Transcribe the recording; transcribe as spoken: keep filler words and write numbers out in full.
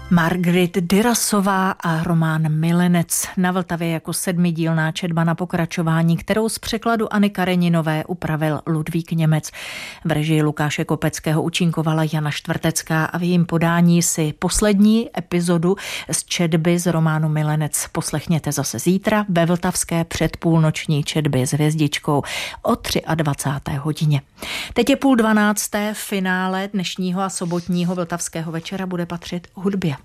Margrit Dyrasová a román Milenec na Vltavě jako sedmidílná četba na pokračování, kterou z překladu Anny Kareninové upravil Ludvík Němec. V režii Lukáše Kopeckého účinkovala Jana Štvrtecká a v jejím podání si poslední epizodu z četby z románu Milenec poslechněte zase zítra ve vltavské předpůlnoční četbě s hvězdičkou o dvacáté třetí hodině. Teď je půl dvanácté, finále dnešního a sobotního vltavského večera bude patřit hudbě.